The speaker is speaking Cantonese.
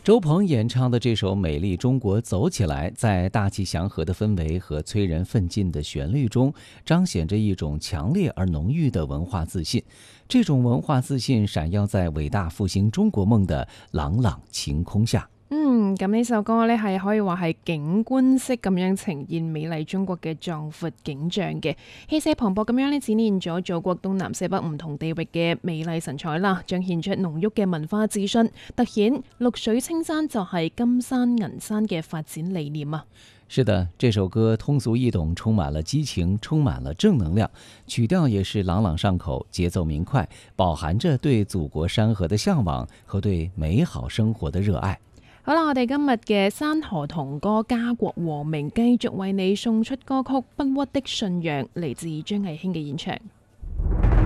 周鹏演唱的这首《美丽中国走起来》，在大气祥和的氛围和催人奋进的旋律中，彰显着一种强烈而浓郁的文化自信。这种文化自信闪耀在伟大复興中國夢的朗朗晴空下。 咁呢首歌呢，係可以話係景觀式咁樣呈現美麗中國嘅壯闊景象嘅，氣勢磅礴咁樣呢，展現咗祖國東南西北唔同地域嘅美麗神采啦，彰顯出濃郁嘅文化自信，凸顯綠水青山就係金山銀山嘅發展理念啊！ 是的，这首歌通俗易懂，充满了激情，充滿了正能量，曲調也是朗朗上口，節奏明快，飽含着對祖國山河的向往和對美好生活的熱愛。 好啦，我哋今日嘅山河童歌家國和鳴繼續為你送出歌曲《不屈的信仰》，嚟自張藝興嘅演唱。